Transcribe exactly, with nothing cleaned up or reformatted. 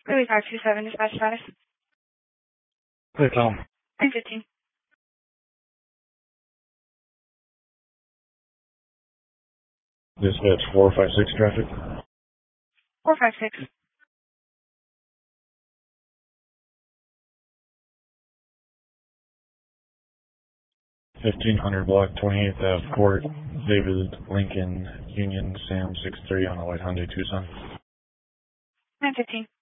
Louis five two seven, dispatch status. Hey, Tom. nine fifteen. Dispatch four five six traffic. four five six. fifteen hundred block, twenty-eighth Ave Court, David Lincoln, Union, Sam six three on a white Hyundai Tucson. nine fifteen.